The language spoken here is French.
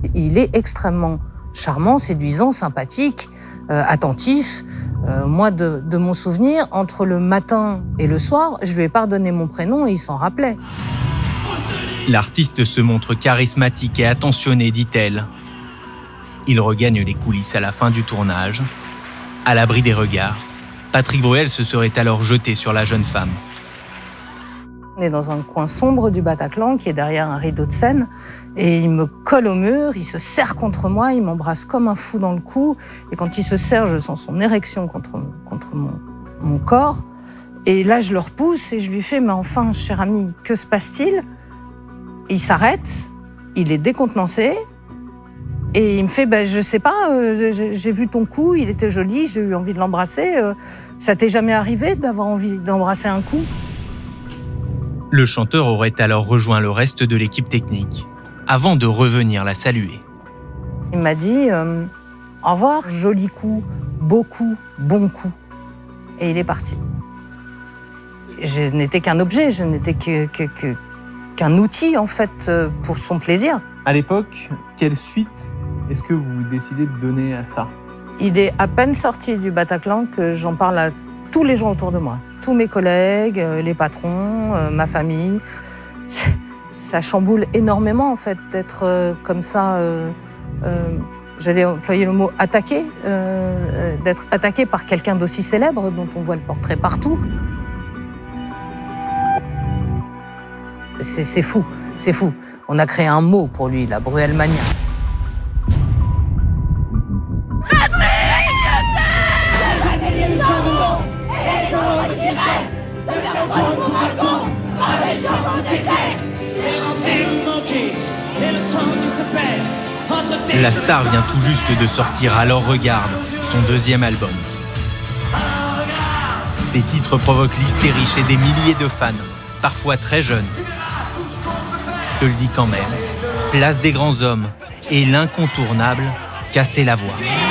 Il est extrêmement charmant, séduisant, sympathique, attentif. Moi, de mon souvenir, entre le matin et le soir, je lui ai pas redonné mon prénom et il s'en rappelait. L'artiste se montre charismatique et attentionné, dit-elle. Il regagne les coulisses à la fin du tournage. À l'abri des regards, Patrick Bruel se serait alors jeté sur la jeune femme. On est dans un coin sombre du Bataclan qui est derrière un rideau de Seine et il me colle au mur, il se serre contre moi, il m'embrasse comme un fou dans le cou et quand il se serre, je sens son érection contre mon corps et là je le repousse et je lui fais « mais enfin, cher ami, que se passe-t-il ?» Il s'arrête, il est décontenancé et il me fait « je sais pas, j'ai vu ton cou, il était joli, j'ai eu envie de l'embrasser, ça t'est jamais arrivé d'avoir envie d'embrasser un cou ?» Le chanteur aurait alors rejoint le reste de l'équipe technique, avant de revenir la saluer. Il m'a dit « au revoir, joli coup, beau coup, bon coup ». Et il est parti. Je n'étais qu'un objet, je n'étais qu'un outil en fait pour son plaisir. À l'époque, quelle suite est-ce que vous décidez de donner à ça ? Il est à peine sorti du Bataclan que j'en parle à tous les gens autour de moi. Tous mes collègues, les patrons, ma famille. Ça chamboule énormément en fait d'être comme ça, j'allais employer le mot attaqué, d'être attaqué par quelqu'un d'aussi célèbre dont on voit le portrait partout. C'est fou, c'est fou. On a créé un mot pour lui, la Bruelmania. La star vient tout juste de sortir Alors Regarde, son deuxième album. Ces titres provoquent l'hystérie chez des milliers de fans, parfois très jeunes. Je te le dis quand même, place des grands hommes et l'incontournable Casser la voix.